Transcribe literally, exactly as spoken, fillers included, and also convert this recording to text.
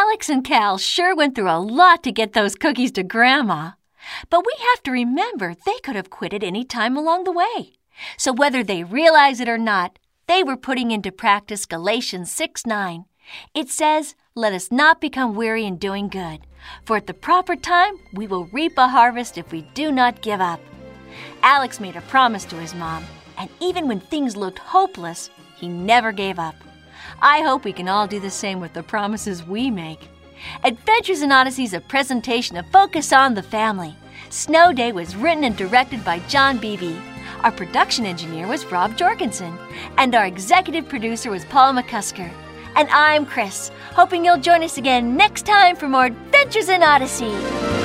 Alex and Cal sure went through a lot to get those cookies to Grandma. But we have to remember they could have quit at any time along the way. So whether they realize it or not, they were putting into practice Galatians six nine. It says, "Let us not become weary in doing good, for at the proper time we will reap a harvest if we do not give up." Alex made a promise to his mom, and even when things looked hopeless, he never gave up. I hope we can all do the same with the promises we make. Adventures in Odyssey is a presentation of Focus on the Family. Snow Day was written and directed by John Beebe. Our production engineer was Rob Jorgensen, and our executive producer was Paul McCusker. And I'm Chris, hoping you'll join us again next time for more Adventures in Odyssey.